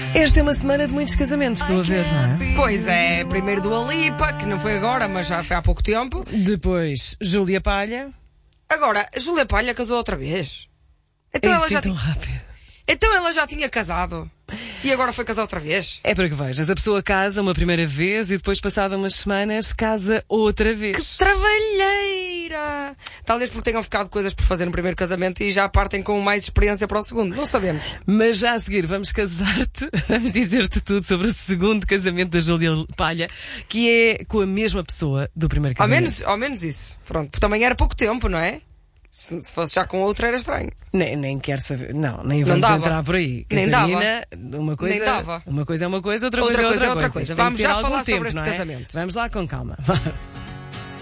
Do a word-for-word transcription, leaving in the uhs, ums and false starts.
Esta é uma semana de muitos casamentos, estou a ver, não é? Pois é, primeiro do Alipa, que não foi agora, mas já foi há pouco tempo. Depois, Júlia Palha. Agora, a Júlia Palha casou outra vez. Então É ela assim já tão ti- rápido. Então ela já tinha casado. E agora foi casar outra vez. É para que vejas, a pessoa casa uma primeira vez e depois, passado umas semanas, casa outra vez. Trabalheira! Talvez porque tenham ficado coisas por fazer no primeiro casamento e já partem com mais experiência para o segundo. Não sabemos. Mas já a seguir vamos casar-te, vamos dizer-te tudo sobre o segundo casamento da Júlia Palha, que é com a mesma pessoa do primeiro Ao casamento. menos, ao menos isso. Pronto, porque também era pouco tempo, não é? Se, se fosse já com outra era estranho. Nem, nem quero saber, não, nem Não vamos dava. entrar por aí. Nem Catarina, uma coisa, Nem dava. Uma coisa é uma coisa, outra, Outra coisa é coisa outra é outra coisa. coisa. Isto tem Vamos que ter já algum falar tempo, sobre este não é? casamento. Vamos lá com calma.